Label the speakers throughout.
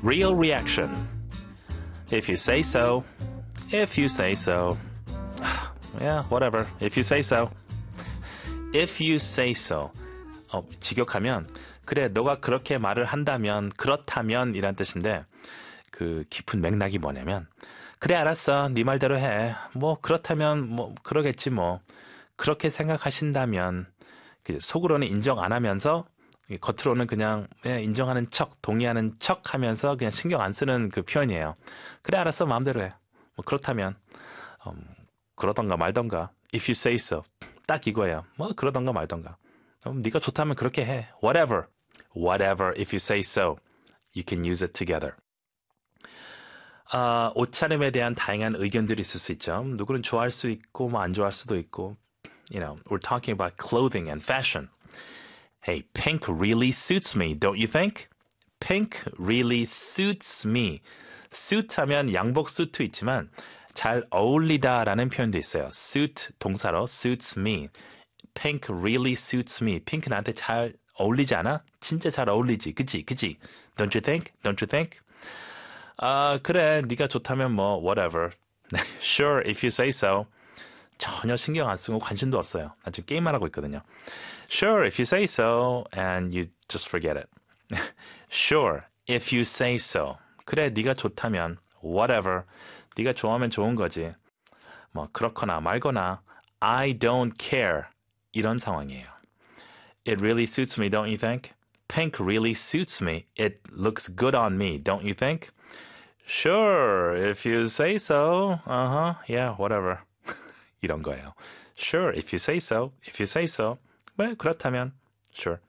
Speaker 1: Real reaction. If you say so. If you say so. Yeah, whatever. If you say so. If you say so. 직역하면 그래 너가 그렇게 말을 한다면 그렇다면 이란 뜻인데 그 깊은 맥락이 뭐냐면 그래 알았어 네 말대로 해 뭐 그렇다면 뭐 그러겠지 뭐 그렇게 생각하신다면 속으로는 인정 안 하면서 겉으로는 그냥 인정하는 척 동의하는 척 하면서 그냥 신경 안 쓰는 그 표현이에요. 그래 알았어 마음대로 해 뭐 그렇다면 그러던가 말던가 if you say so 딱 이거예요. 뭐 그러던가 말던가 네가 좋다면 그렇게 해. Whatever. Whatever. If you say so. You can use it together. 옷차림에 대한 다양한 의견들이 있을 수 있죠. 누구는 좋아할 수 있고 뭐 안 좋아할 수도 있고. You know, we're talking about clothing and fashion. Hey, pink really suits me, don't you think? Pink really suits me. suit 하면 양복 수트 있지만 잘 어울리다라는 표현도 있어요. suit 동사로 suits me. Pink really suits me. 핑크 나한테 잘 어울리지 않아? 진짜 잘 어울리지. 그치? Don't you think? Don't you think? 그래. 네가 좋다면 뭐 whatever. Sure, if you say so. 전혀 신경 안 쓰고 관심도 없어요. 나 지금 게임만 하고 있거든요. Sure, if you say so. And you just forget it. Sure, if you say so. 그래, 네가 좋다면 whatever. 네가 좋아하면 좋은 거지. 뭐 그렇거나 말거나 I don't care. 이런 상황이에요. It really suits me, don't you think? Pink really suits me. It looks good on me, don't you think? Sure, if you say so. Yeah, whatever. 이런 거예요. Sure, if you say so. If you say so. 왜 그렇다면. Sure.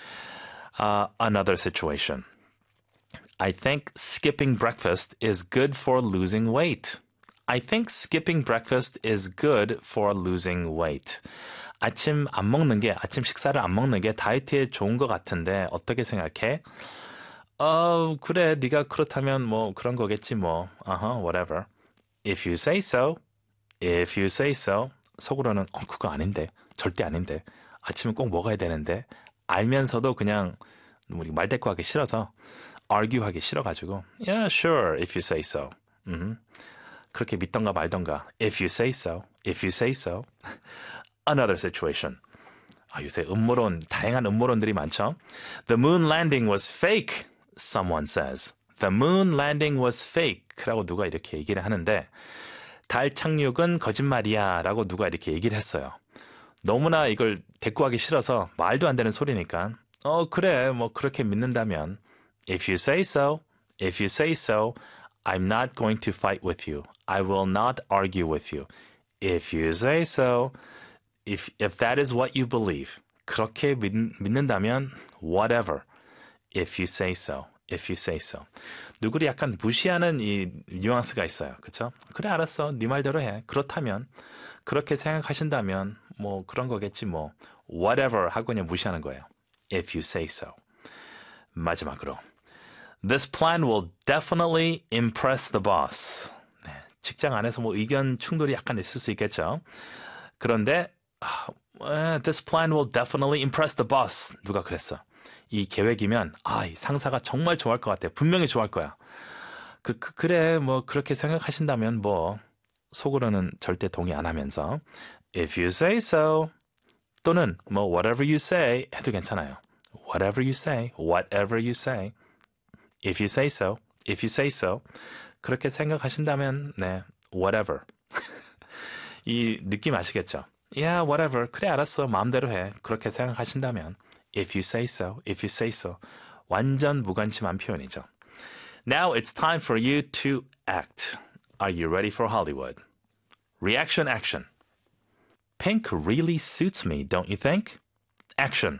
Speaker 1: Another situation. I think skipping breakfast is good for losing weight. I think skipping breakfast is good for losing weight. 아침 식사를 안 먹는 게 다이어트에 좋은 것 같은데 어떻게 생각해? 그래, 네가 그렇다면 뭐 그런 거겠지 뭐. Whatever. If you say so. If you say so. 속으로는 그거 아닌데. 절대 아닌데. 아침은 꼭 먹어야 되는데. 알면서도 그냥 우리 말대꾸하기 싫어서 argue하기 싫어가지고 Yeah, sure. If you say so. 그렇게 믿던가 말던가. If you say so. If you say so. Another situation. 요새 다양한 음모론들이 많죠. The moon landing was fake, someone says. The moon landing was fake. 라고 누가 이렇게 얘기를 하는데 달 착륙은 거짓말이야 라고 누가 이렇게 얘기를 했어요. 너무나 이걸 대꾸하기 싫어서 말도 안 되는 소리니까 그래 뭐 그렇게 믿는다면 If you say so, if you say so, I'm not going to fight with you. I will not argue with you. If you say so, if that is what you believe, 그렇게 믿는다면 whatever. If you say so, if you say so. 누구를 약간 무시하는 이 뉘앙스가 있어요. 그렇죠? 그래 알았어. 네 말대로 해. 그렇다면 그렇게 생각하신다면 뭐 그런 거겠지 뭐. Whatever 하고 그냥 무시하는 거예요. If you say so. 마지막으로. This plan will definitely impress the boss. 네, 직장 안에서 뭐 의견 충돌이 약간 있을 수 있겠죠. 그런데 This plan will definitely impress the boss. 누가 그랬어? 이 계획이면 이 상사가 정말 좋아할 것 같아. 분명히 좋아할 거야. 그래 뭐 그렇게 생각하신다면 뭐 속으로는 절대 동의 안 하면서 If you say so 또는 뭐 whatever you say 해도 괜찮아요. Whatever you say, whatever you say. If you say so, if you say so. 그렇게 생각하신다면 네, whatever. 이 느낌 아시겠죠? Yeah, whatever. 그래 알았어. 마음대로 해. 그렇게 생각하신다면 If you say so, if you say so. 완전 무관심한 표현이죠. Now it's time for you to act. Are you ready for Hollywood? Reaction action. Pink really suits me, don't you think? Action.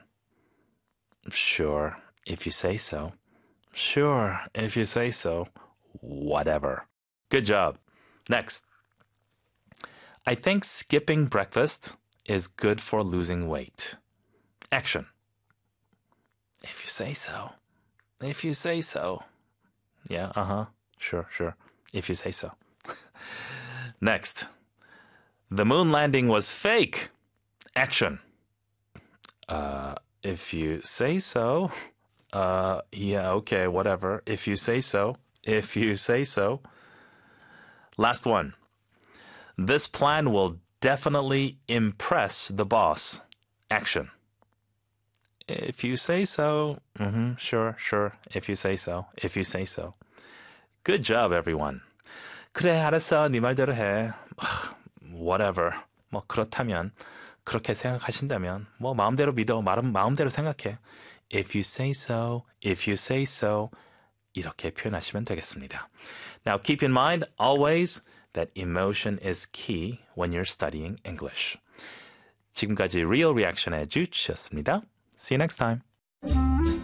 Speaker 1: Sure, if you say so. Sure, if you say so. Whatever. Good job. Next. I think skipping breakfast is good for losing weight. Action. If you say so. If you say so. Yeah, Sure. If you say so. Next. The moon landing was fake. Action. If you say so. Yeah, okay, whatever. If you say so. If you say so. Last one. This plan will definitely impress the boss. Action. If you say so. Sure, sure. If you say so. If you say so. Good job, everyone. 그래, 알았어. 네 말대로 해. Whatever. 뭐 그렇다면, 그렇게 생각하신다면, 뭐 마음대로 믿어. 마음대로 생각해. If you say so. If you say so. 이렇게 표현하시면 되겠습니다. Now, keep in mind always that emotion is key when you're studying English. 지금까지 Real Reaction의 주치였습니다. See you next time.